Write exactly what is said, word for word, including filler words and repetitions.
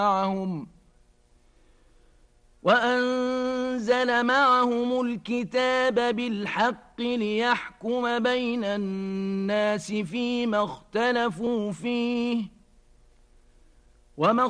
معهم وأنزل معهم الكتاب بالحق ليحكم بين الناس فيما اختلفوا فيه وما